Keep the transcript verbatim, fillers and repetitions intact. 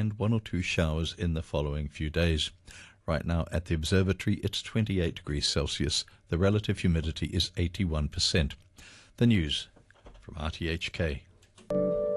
and one or two showers in the following few days. Right now at the observatory it's twenty-eight degrees Celsius. The relative humidity is eighty-one percent. The news from R T H K.